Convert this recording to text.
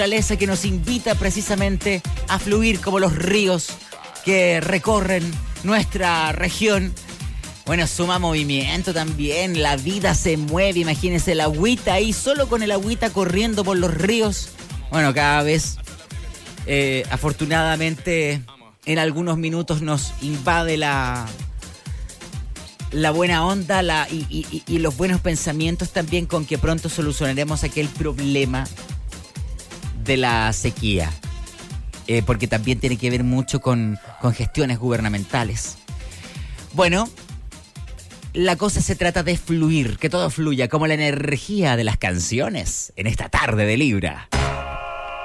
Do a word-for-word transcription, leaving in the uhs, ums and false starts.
naturaleza que nos invita precisamente a fluir como los ríos que recorren nuestra región. Bueno, suma movimiento también, la vida se mueve, imagínense el agüita ahí, solo con el agüita corriendo por los ríos. Bueno, cada vez, eh, afortunadamente, en algunos minutos nos invade la, la buena onda la, y, y, y los buenos pensamientos también con que pronto solucionaremos aquel problema de la sequía. Eh, porque también tiene que ver mucho con, con gestiones gubernamentales. Bueno, la cosa se trata de fluir, que todo fluya como la energía de las canciones en esta tarde de Libra.